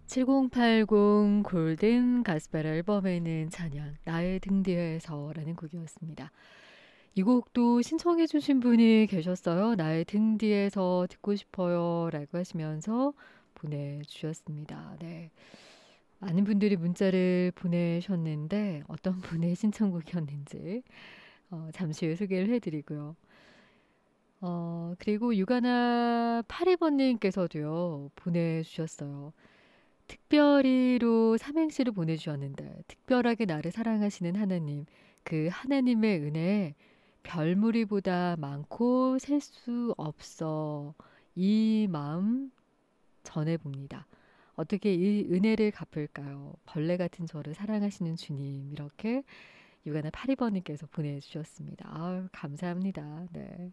7080 골든 가스펠 앨범에는 찬양 나의 등 뒤에서라는 곡이었습니다. 이 곡도 신청해 주신 분이 계셨어요. 나의 등 뒤에서 듣고 싶어요 라고 하시면서 보내주셨습니다. 네. 많은 분들이 문자를 보내셨는데 어떤 분의 신청곡이었는지 잠시 후에 소개를 해드리고요. 그리고 유가나 82번님께서도요 보내주셨어요. 특별히로 삼행시를 보내주셨는데 특별하게 나를 사랑하시는 하나님, 그 하나님의 은혜 별무리보다 많고 셀 수 없어. 이 마음 전해봅니다. 어떻게 이 은혜를 갚을까요? 벌레 같은 저를 사랑하시는 주님, 이렇게 유가나 82번님께서 보내주셨습니다. 아유, 감사합니다. 네.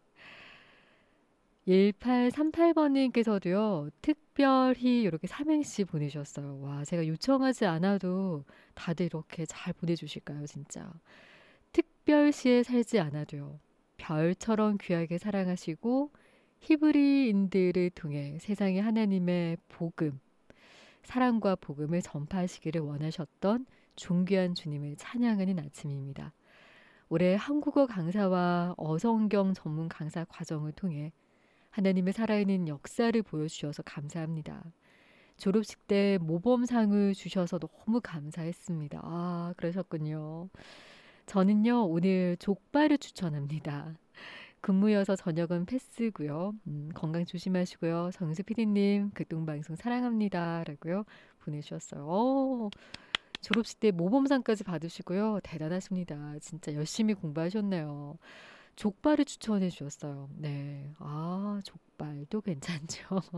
1838번님께서도요, 특별히 이렇게 삼행시 보내주셨어요. 와, 제가 요청하지 않아도 다들 이렇게 잘 보내주실까요, 진짜. 특별시에 살지 않아도요, 별처럼 귀하게 사랑하시고, 히브리인들을 통해 세상에 하나님의 복음, 사랑과 복음을 전파하시기를 원하셨던 존귀한 주님을 찬양하는 아침입니다. 올해 한국어 강사와 어성경 전문 강사 과정을 통해 하나님의 살아있는 역사를 보여주셔서 감사합니다. 졸업식 때 모범상을 주셔서 너무 감사했습니다. 아, 그러셨군요. 저는요, 오늘 족발을 추천합니다. 근무여서 저녁은 패스고요. 건강 조심하시고요. 정수 PD님, 극동방송 사랑합니다. 라고요. 보내주셨어요. 졸업식 때 모범상까지 받으시고요. 대단하십니다. 진짜 열심히 공부하셨네요. 족발을 추천해 주셨어요. 네. 아, 족발도 괜찮죠.